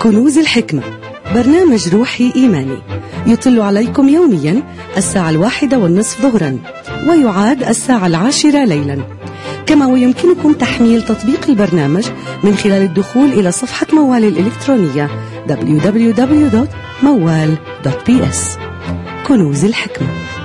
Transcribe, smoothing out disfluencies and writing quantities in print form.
كنوز الحكمة، برنامج روحي إيماني يطل عليكم يوميا 1:30 ظهرا، ويعاد 10:10 ليلا. كما ويمكنكم تحميل تطبيق البرنامج من خلال الدخول إلى صفحة موال الإلكترونية www.mawal.ps. كنوز الحكمة.